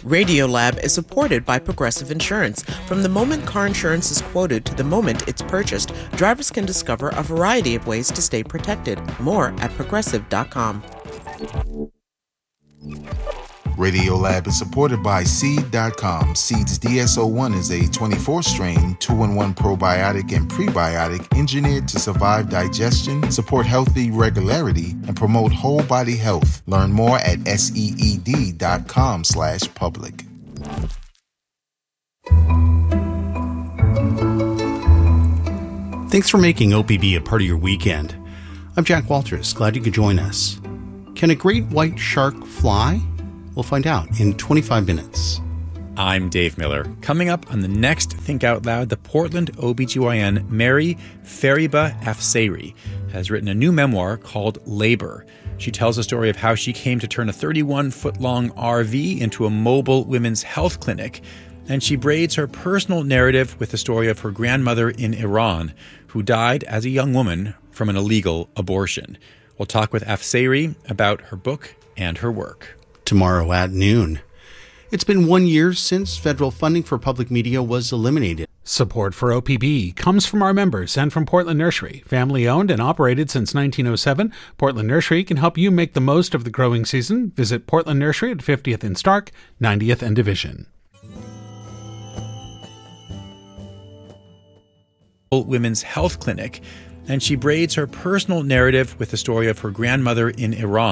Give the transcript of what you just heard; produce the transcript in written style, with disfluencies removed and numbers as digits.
Radiolab is supported by Progressive Insurance. From the moment car insurance is quoted to the moment it's purchased, drivers can discover a variety of ways to stay protected. More at Progressive.com. Radiolab is supported by Seed.com. Seed's DSO1 is a 24-strain, 2-in-1 probiotic and prebiotic engineered to survive digestion, support healthy regularity, and promote whole body health. Learn more at SEED.com/public. Thanks for making OPB a part of your weekend. I'm Jack Walters. Glad you could join us. Can a great white shark fly? We'll find out in 25 minutes. I'm Dave Miller. Coming up on the next Think Out Loud, the Portland OBGYN Mary Fariba Afsari has written a new memoir called Labor. She tells the story of how she came to turn a 31-foot-long RV into a mobile women's health clinic. And she braids her personal narrative with the story of her grandmother in Iran, who died as a young woman from an illegal abortion. We'll talk with Afsari about her book and her work. Tomorrow at noon. It's been 1 year since federal funding for public media was eliminated. Support for OPB comes from our members and from Portland Nursery. Family owned and operated since 1907, Portland Nursery can help you make the most of the growing season. Visit Portland Nursery at 50th and Stark, 90th and Division. Women's health clinic, and she braids her personal narrative with the story of her grandmother in Iran.